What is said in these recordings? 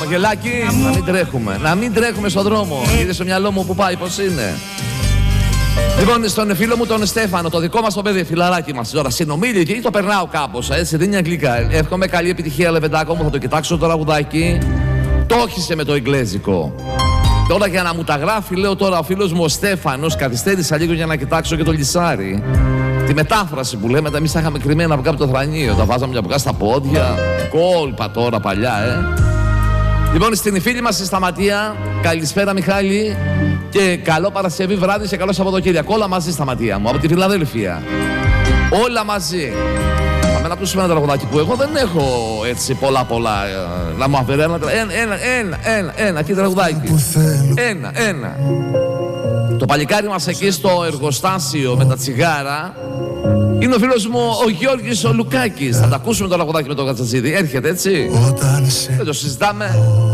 Βαγγελάκη, να μην τρέχουμε. Να μην τρέχουμε στον δρόμο. Είδε στο μυαλό μου που πάει, πώς είναι. Λοιπόν, στον φίλο μου τον Στέφανο, το δικό μας το παιδί, φιλαράκι μας τώρα, συνομίλει και το περνάω κάπως, έτσι, δίνει αγγλικά. Εύχομαι καλή επιτυχία, Λεβεντάκο μου, θα το κοιτάξω το τραγουδάκι. Το όχισε με το εγγλέζικο. Τώρα για να μου τα γράφει, λέω τώρα ο φίλος μου ο Στέφανος, καθυστέρησα λίγο για να κοιτάξω και το λυσάρι. Τη μετάφραση που λέμε, εμείς τα είχαμε κρυμμένα από κάτω το θρανείο, τα βάζαμε από κάτω στα πόδια. Κόλπα τώρα παλιά, Λοιπόν, στην φίλη μας στη Σταματία, καλησπέρα Μιχάλη και καλό Παρασκευή βράδυ και καλό Σαββατοκύριακο. Όλα μαζί Σταματία μου, από τη Φιλαδέλφια. Όλα μαζί. Πάμε να ακούσουμε ένα τραγουδάκι που εγώ δεν έχω έτσι πολλά να μου αφαιρεί ένα και τραγουδάκι. Ένα. Το παλικάρι μας εκεί στο εργοστάσιο με τα τσιγάρα είναι ο φίλος μου ο Γιώργης ο Λουκάκης. Θα τα ακούσουμε το τραγουδάκι με τον Κατσατζίδη. Έρχεται έτσι. Δεν το συζητάμε.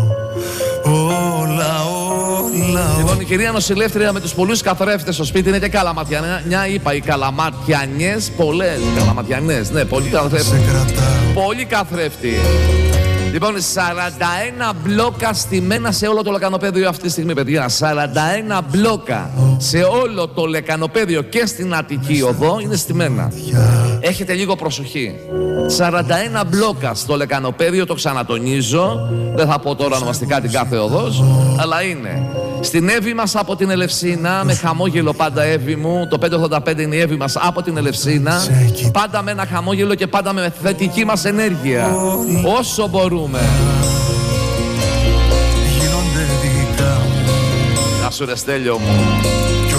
Λοιπόν, η κυρία νοσηλεύτρια με τους πολλούς καθρέφτες στο σπίτι είναι και καλαματιανιά. Είπα οι καλαματιανιές, πολλές καλαματιανές. Ναι, πολύ καθρέφτη. Πολύ καθρέφτη. Λοιπόν, 41 μπλόκα στημένα σε όλο το λεκανοπέδιο αυτή τη στιγμή, παιδιά. 41 μπλόκα σε όλο το λεκανοπέδιο και στην Αττική Οδό είναι στημένα. Έχετε λίγο προσοχή. 41 μπλόκα στο λεκανοπέδιο, το ξανατονίζω. Δεν θα πω τώρα ονομαστικά την κάθε οδός, αλλά είναι στην Εύη μας από την Ελευσίνα, με χαμόγελο πάντα Εύη μου. Το 585 είναι η Εύη μας από την Ελευσίνα. Πάντα με ένα χαμόγελο και πάντα με θετική μας ενέργεια. Όσο μπορούμε. Γεια σου ρε Στέλιο μου.